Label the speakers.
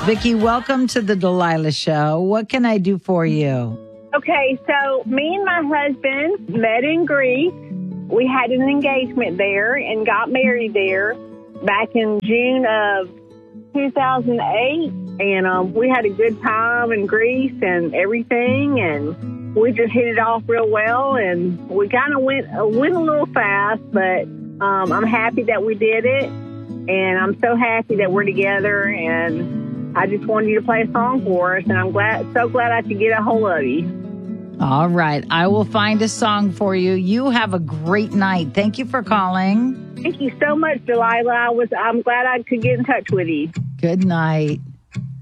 Speaker 1: Vicki, welcome to the Delilah Show. What can I do for you?
Speaker 2: Okay, so me and my husband met in Greece. We had an engagement there and got married there back in June of 2008. And we had a good time in Greece and everything. And we just hit it off real well. And we kind of went a little fast, but I'm happy that we did it. And I'm so happy that we're together. And I just wanted you to play a song for us. And I'm so glad I could get a hold of you.
Speaker 1: All right. I will find a song for you. You have a great night. Thank you for calling.
Speaker 2: Thank you so much, Delilah. I'm glad I could get in touch with you.
Speaker 1: Good night.